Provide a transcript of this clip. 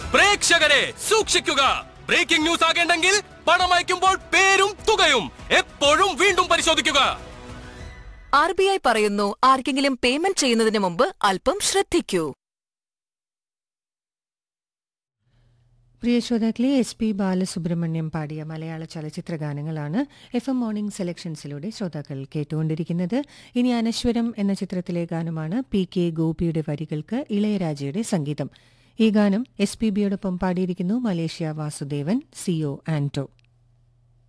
പ്രേക്ഷകരെ സൂക്ഷിക്കുക. Breaking news ആകേണ്ടെങ്കിൽ പണം അയക്കുമ്പോൾ പേരും തുകയും എപ്പോഴും വീണ്ടും പരിശോധിക്കുക. RBI പറയുന്നു, ആർക്കെങ്കിലും പേയ്മെന്റ് ചെയ്യുന്നതിന് മുമ്പ് അല്പം ശ്രദ്ധിക്കൂ. പ്രിയ ശ്രോതാക്കളെ, SP ബാലസുബ്രഹ്മണ്യം പാടിയ മലയാള ചലച്ചിത്ര ഗാനങ്ങളാണ് FM മോർണിംഗ് സെലക്ഷൻസിലൂടെ ശ്രോതാക്കൾ കേട്ടുകൊണ്ടിരിക്കുന്നത്. ഇനി അനശ്വരം എന്ന ചിത്രത്തിലെ ഗാനമാണ്. PK ഗോപിയുടെ വരികൾക്ക് ഇളയരാജയുടെ സംഗീതം. ഈ ഗാനം SPBയോടൊപ്പം പാടിയിരിക്കുന്നു മലേഷ്യ വാസുദേവൻ, CO ആന്റോ.